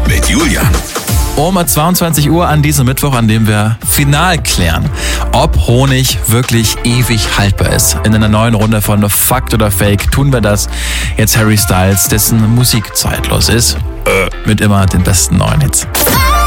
mit Julian. Um 22 Uhr an diesem Mittwoch, an dem wir final klären, ob Honig wirklich ewig haltbar ist. In einer neuen Runde von Fakt oder Fake tun wir das. Jetzt Harry Styles, dessen Musik zeitlos ist. Mit immer den besten neuen Hits.